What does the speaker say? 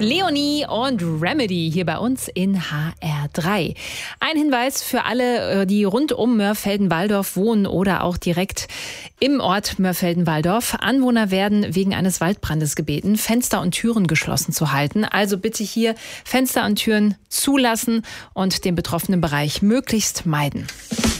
Leonie und Remedy hier bei uns in HR3. Ein Hinweis für alle, die rund um Mörfelden-Walldorf wohnen oder auch direkt im Ort Mörfelden-Walldorf. Anwohner werden wegen eines Waldbrandes gebeten, Fenster und Türen geschlossen zu halten. Also bitte hier Fenster und Türen zulassen und den betroffenen Bereich möglichst meiden.